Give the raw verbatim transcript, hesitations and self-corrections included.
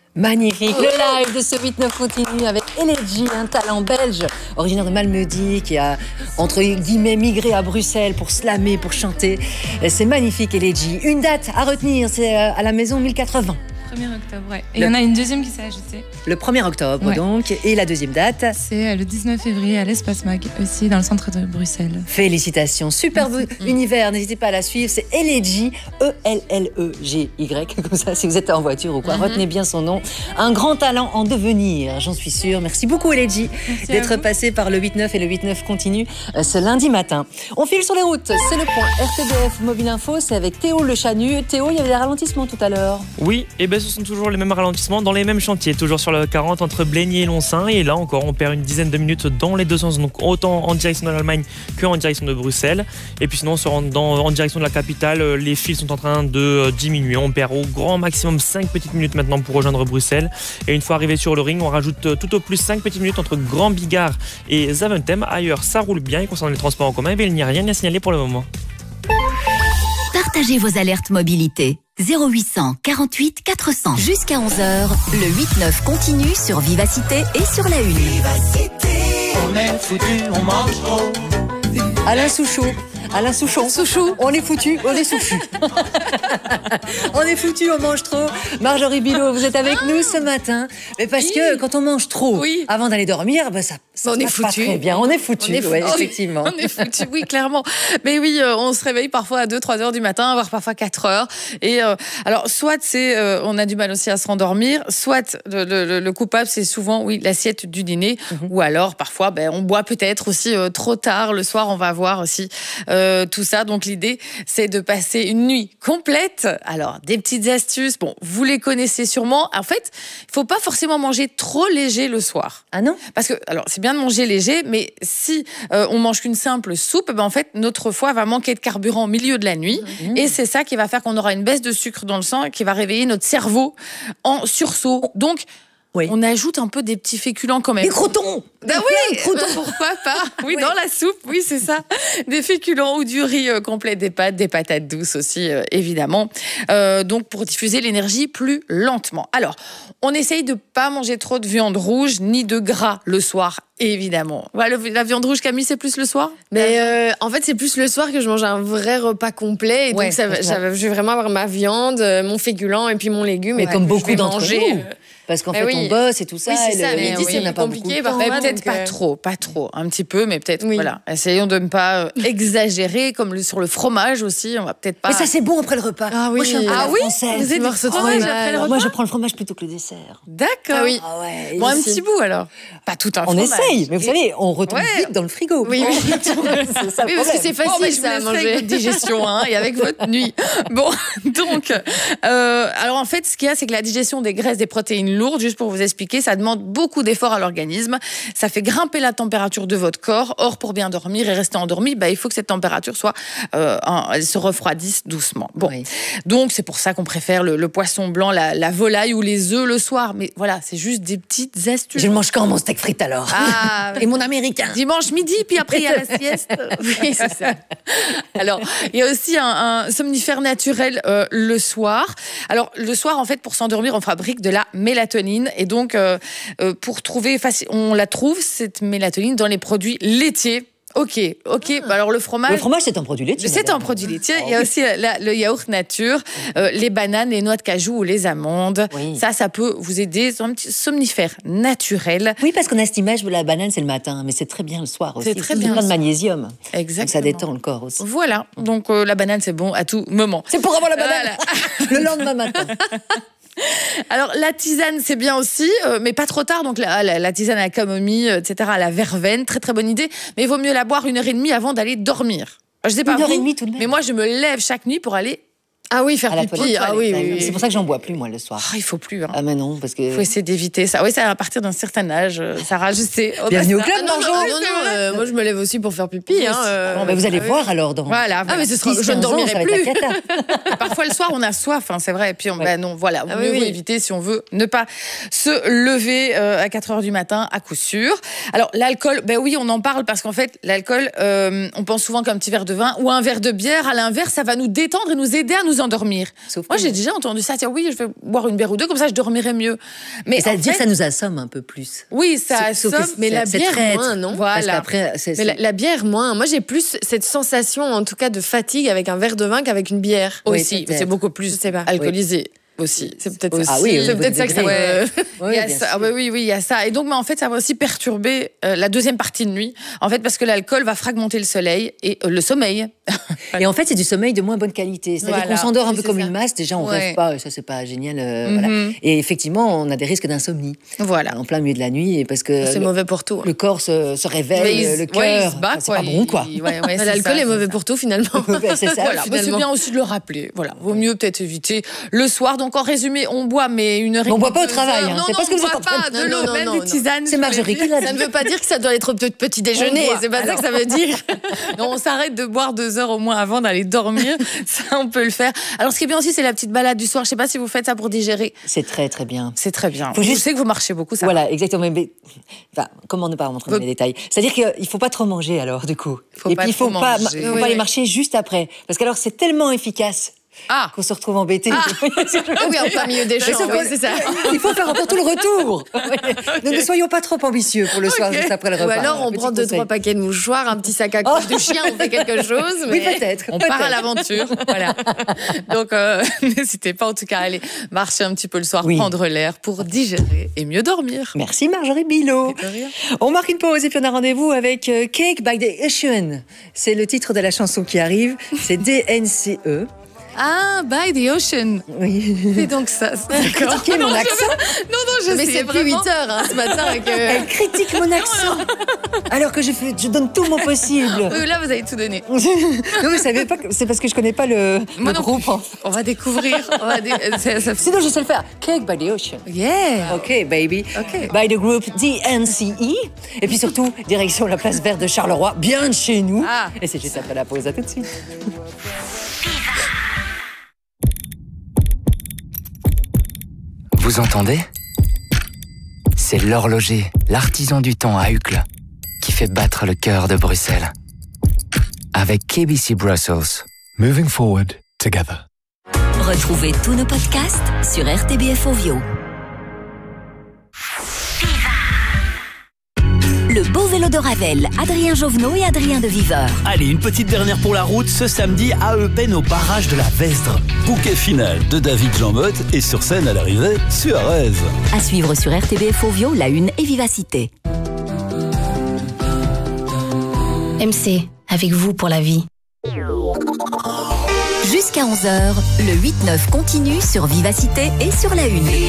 Magnifique, le live de ce huit neuf continue avec Elegy, un talent belge originaire de Malmedy qui a entre guillemets migré à Bruxelles pour slammer, pour chanter. C'est magnifique Elegy. Une date à retenir, c'est à la maison mille quatre-vingts. premier octobre, ouais. Et Le- il y en a une deuxième qui s'est ajoutée. Le premier octobre Ouais. donc, et la deuxième date. C'est le dix-neuf février à l'Espace Mag, aussi dans le centre de Bruxelles. Félicitations, superbe Merci. univers, n'hésitez pas à la suivre, c'est Elegy, E L L E G Y, comme ça si vous êtes en voiture ou quoi, Mhm. retenez bien son nom. Un grand talent en devenir, j'en suis sûre. Merci beaucoup Elegy Merci à d'être vous. passé par le huit neuf et le huit neuf continue euh, ce lundi matin. On file sur les routes, c'est le point R T B F Mobile Info, c'est avec Théo Le Chanu. Théo, il y avait des ralentissements tout à l'heure. Oui, et ben ce sont toujours les mêmes ralentissements dans les mêmes chantiers, toujours sur le quarante entre Blénier et Lonsin. Et là encore, on perd une dizaine de minutes dans les deux sens, donc autant en direction de l'Allemagne qu'en direction de Bruxelles. Et puis sinon, on se rend dans, en direction de la capitale, les fils sont en train de euh, diminuer. On perd au grand maximum cinq petites minutes maintenant pour rejoindre Bruxelles. Et une fois arrivé sur le ring, on rajoute euh, tout au plus cinq petites minutes entre Grand Bigard et Zaventem. Ailleurs, ça roule bien. Et concernant les transports en commun, eh bien, il n'y a rien à signaler pour le moment. Partagez vos alertes mobilité. zéro huit cent quarante-huit quatre cents. Jusqu'à onze heures, le huit neuf continue sur Vivacité et sur la Une. On est foutu, on mange trop. Alain Souchon. Alain Souchon. Souchou. On est foutu, on est souchu. On est foutu, on mange trop. Marjorie Bilot, vous êtes avec nous ce matin. Mais parce Oui. que quand on mange trop Oui. avant d'aller dormir, ben ça, ça On se est passe pas foutu. très bien. On est foutu, On est ouais, foutu. effectivement. On est foutu, oui, clairement. Mais oui, euh, on se réveille parfois à deux trois heures du matin, voire parfois quatre heures. Et euh, alors, soit c'est, euh, on a du mal aussi à se rendormir, soit le, le- le coupable, c'est souvent, oui, l'assiette du dîner, Mhm. ou alors parfois, ben, on boit peut-être aussi euh, trop tard le soir. On va voir aussi euh, tout ça. Donc l'idée, c'est de passer une nuit complète. Alors, des petites astuces, bon, vous les connaissez sûrement. En fait, il faut pas forcément manger trop léger le soir. Ah non? Parce que, alors, c'est bien de manger léger, mais si euh, on mange qu'une simple soupe, ben en fait, notre foie va manquer de carburant au milieu de la nuit. Mmh. Et c'est ça qui va faire qu'on aura une baisse de sucre dans le sang et qui va réveiller notre cerveau en sursaut. Donc, Oui. on ajoute un peu des petits féculents quand même. Des crotons! Ah oui, pourquoi pas? Oui, Oui. dans la soupe, oui, c'est ça. Des féculents ou du riz euh, complet, des pâtes, des patates douces aussi, euh, évidemment. Euh, donc, pour diffuser l'énergie plus lentement. Alors, on essaye de pas manger trop de viande rouge ni de gras le soir, évidemment. Voilà, le- la viande rouge, Camille, c'est plus le soir? Mais euh, en fait, c'est plus le soir que je mange un vrai repas complet. Et Ouais, donc, ça, va- c'est ça. ça va- je vais vraiment avoir ma viande, euh, mon féculent et puis mon légume. Mais et comme que je beaucoup vais d'entre manger, nous. euh, Parce qu'en Mais fait, oui. on bosse et tout ça. Oui, c'est et ça, le mais midi, oui, on n'a pas compliqué beaucoup de parfois. temps. Mais peut-être donc, pas euh, trop, pas trop. Un petit peu, mais peut-être, Oui. voilà. Essayons de ne pas euh, exagérer, comme le- sur le fromage aussi. On va peut-être pas. Mais ça, c'est bon après le repas. Ah oui. Moi, je suis un peu Ah la oui française. Vous êtes du morceau de fromage fromage après après le Alors, repas? moi, je prends le fromage plutôt que le dessert. D'accord. Ah oui. Ah ouais. Bon, un aussi. petit bout alors. Pas tout un On fromage. essaye, mais vous savez, on retourne Ouais. vite dans le frigo. Oui, oui. c'est ça le Oui, parce que problème. c'est Bon, facile bah, je vous ça à laisserai avec manger. votre digestion hein, et avec votre nuit. Bon, donc, euh, alors en fait, ce qu'il y a, c'est que la digestion des graisses, des protéines lourdes, juste pour vous expliquer, ça demande beaucoup d'efforts à l'organisme. Ça fait grimper la température de votre corps. Or, pour bien dormir et rester endormi, bah, il faut que cette température soit, euh, en- elle se refroidisse doucement. Bon, Oui. donc c'est pour ça qu'on préfère le, le poisson blanc, la, la volaille ou les œufs le soir. Mais voilà, c'est juste des petites astuces. Je le mange quand mon steak frites alors? Ah, Et mon américain? dimanche midi, puis après il y a la sieste. Oui, c'est ça. Alors, il y a aussi un, un somnifère naturel euh, le soir. Alors, le soir, en fait, pour s'endormir, on fabrique de la mélatonine. Et donc, euh, euh, pour trouver, faci- on la trouve, cette mélatonine, dans les produits laitiers. Ok, ok. Bah alors, le fromage. Le fromage, c'est un produit laitier. C'est un madame. produit laitier. Il y a aussi la- le yaourt nature, euh, les bananes, les noix de cajou ou les amandes. Oui. Ça, ça peut vous aider. C'est un petit somnifère naturel. Oui, parce qu'on a cette image, la banane, c'est le matin, mais c'est très bien le soir aussi. C'est très C'est bien plein de le soir. magnésium. Exactement. Donc ça détend le corps aussi. Voilà. Donc, euh, la banane, c'est bon à tout moment. C'est pour avoir la banane le lendemain matin. Alors, la tisane, c'est bien aussi, euh, mais pas trop tard. Donc, la, la, la tisane à la camomille, et cetera, à la verveine, très très bonne idée. Mais il vaut mieux la boire une heure et demie avant d'aller dormir. Je sais pas Une heure vous, et demie tout de même. mais moi, je me lève chaque nuit pour aller. Ah oui, faire À la pipi. toilette. Ah oui, oui, C'est oui. pour ça que j'en bois plus, moi, le soir. Ah, il faut plus. Hein. Ah, mais non, parce Il que. faut essayer d'éviter ça. Oui, ça à partir d'un certain âge, euh, Sarah, je sais. Oh, Bienvenue bah, au club, ça- Non, non, Marjo. non, non, euh, moi je me lève aussi pour faire pipi. Hein, euh, Bon, ben, vous allez ah oui. voir alors. Dans... Voilà. Ah, voilà. mais ce sera, dix, je ne quinze ans, dormirai ça va être plus. la cata. Parfois le soir on a soif, hein, c'est vrai. Et puis on, Ouais. ben non, voilà, Ah mieux oui, vaut oui. éviter si on veut ne pas se lever euh, à quatre heures du matin à coup sûr. Alors l'alcool, ben oui, on en parle parce qu'en fait l'alcool, euh, on pense souvent qu'un petit verre de vin ou un verre de bière. À l'inverse, ça va nous détendre et nous aider à nous vous endormir. Sauf Moi, que- j'ai déjà entendu ça. Tiens, oui, je vais boire une bière ou deux, comme ça, je dormirai mieux. Mais Et ça en veut dire fait, que ça nous assomme un peu plus. oui, ça Sauf- sauf que assomme, mais la c'est bière, traître. moins, non Parce Voilà. qu'après, c'est- Mais la, c'est- la bière, moins. Moi, j'ai plus cette sensation, en tout cas, de fatigue avec un verre de vin qu'avec une bière. Oui, aussi, peut-être. c'est beaucoup plus Je sais pas. alcoolisé. Aussi, c'est peut-être Aussi. ça. Ah oui, au c'est niveau peut-être du ça que ça. degré. Ouais. Oui, il y a bien ça. sûr. Ah bah oui, oui, il y a ça. Et donc, mais en fait, ça va aussi perturber euh, la deuxième partie de nuit. En fait, parce que l'alcool va fragmenter le soleil et euh, le sommeil. Et en fait, c'est du sommeil de moins bonne qualité. C'est-à-dire Voilà. qu'on s'endort un Oui, peu c'est comme ça. une masse. Déjà, on Ouais. rêve pas. Ça, c'est pas génial. euh, Mhm. voilà. Et effectivement, on a des risques d'insomnie. Voilà. En plein milieu de la nuit, et parce que C'est le, mauvais pour tout. le corps se, se réveille, Mais il se- le ouais, cœur. il se bat, Enfin, c'est quoi. pas bon, quoi. Il- ouais, ouais, c'est L'alcool ça, est c'est mauvais ça. pour tout, finalement. Ouais, c'est ça. Voilà, mais c'est finalement. bien aussi de le rappeler. Voilà, vaut mieux peut-être éviter le soir. Donc en résumé, on boit, mais une heure et On demie, boit pas au deux travail, heures. hein. Non, C'est non, pas ce que on vous êtes boit en train pas de- de Non, l'eau, non, même non, des non. tisanes. C'est je Marjorie voulais qui l'a dire. Ça ne veut pas dire que ça doit être au petit déjeuner. On boit. C'est pas ça Alors. que ça veut dire. Non, on s'arrête de boire deux heures au moins avant d'aller dormir. Ça, on peut le faire. Alors, ce qui est bien aussi, c'est la petite balade du soir. Je sais pas si vous faites ça pour digérer. C'est très, très bien. C'est très bien. Faut Je juste- sais que vous marchez beaucoup, ça. Voilà, exactement. Mais, mais- enfin, comment ne pas rentrer dans les détails? C'est-à-dire qu'il faut pas trop manger, alors, du coup. Faut Et pas puis, il faut trop pas, manger. faut Oui, pas oui. aller marcher juste après. Parce qu'alors, c'est tellement efficace Ah, qu'on se retrouve embêté. Ah oui, en plein milieu des Mais champs. sauf Oui, que- c'est ça. Il faut faire encore tout le retour. Ne, ne soyons pas trop ambitieux pour le soir, juste après le Ou repas. alors, on Petit prend deux, conseil. trois paquets de mouchoirs, un petit sac à couche de chien, on fait quelque chose. Oui, Mais... peut-être. on part à peut-être. l'aventure. Voilà. Donc, euh, n'hésitez pas, en tout cas, à aller marcher un petit peu le soir, Oui. prendre l'air pour digérer et mieux dormir. Merci Marjorie Bilot. De rien. On marque une pause et puis on a rendez-vous avec euh, Cake by the Ocean. C'est le titre de la chanson qui arrive. C'est D N C E. Ah, by the ocean. Oui. C'est donc ça. D'accord. Critiquez mon accent. Non, non, je Mais sais c'est plus vraiment. huit heures hein, ce matin. Que... Elle critique mon accent. Alors que je, fais, je donne tout mon possible. Oui, là, vous avez tout donné. Non, mais ça veut pas que- c'est parce que je connais pas le, Moi le non groupe. plus. en- On va découvrir. On va dé- ça- ça- Sinon, je sais le faire. Cake by the Ocean. Yeah. Ok, baby. Ok. By the group D N C E. Et puis surtout, direction la place verte de Charleroi, bien de chez nous. Ah. Et c'est juste après la pause. À tout de suite. Vous entendez? C'est l'horloger, l'artisan du temps à Uccle, qui fait battre le cœur de Bruxelles. Avec K B C Brussels. Moving forward together. Retrouvez tous nos podcasts sur R T B F Ovio. Le beau vélo de Ravel, Adrien Jovenot et Adrien de Viveur. Allez, une petite dernière pour la route, ce samedi à Eupen au barrage de la Vesdre. Bouquet final de David Jean-Motte et sur scène à l'arrivée, Suarez. À suivre sur R T B F Ovio, La Une et Vivacité. M C, avec vous pour la vie. Jusqu'à onze heures, le huit neuf continue sur Vivacité et sur La Une.